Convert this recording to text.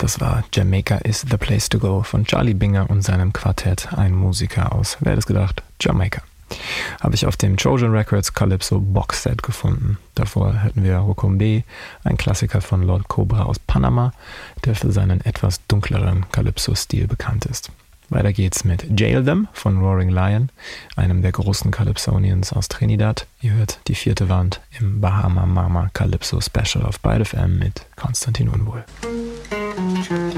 Das war Jamaica is the Place to Go von Charlie Binger und seinem Quartett, ein Musiker aus, wer hätte es gedacht, Jamaika. Habe ich auf dem Trojan Records Calypso Boxset gefunden. Davor hätten wir Rokombe, ein Klassiker von Lord Cobra aus Panama, der für seinen etwas dunkleren Calypso-Stil bekannt ist. Weiter geht's mit Jail Them von Roaring Lion, einem der großen Calypsonians aus Trinidad. Ihr hört die 4. Wand im Bahama Mama Calypso Special auf Byte FM mit Konstantin Unwohl.